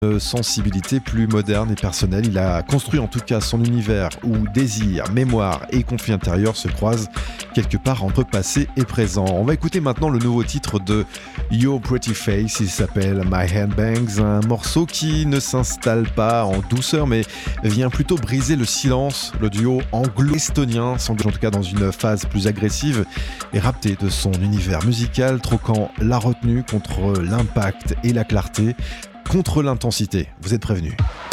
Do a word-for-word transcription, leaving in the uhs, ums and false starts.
Une sensibilité plus moderne et personnelle. Il a construit en tout cas son univers où désir, mémoire et conflit intérieur se croisent quelque part entre passé et présent. On va écouter maintenant le nouveau titre de Your Pretty Face. Il s'appelle My Handbangs, un morceau qui ne s'installe pas en douceur mais vient plutôt briser le silence. Le duo anglo-estonien s'engage en tout cas dans une phase plus agressive et rapté de son univers musical, troquant la retenue contre l'impact et la clarté, contre l'intensité. Vous êtes prévenus.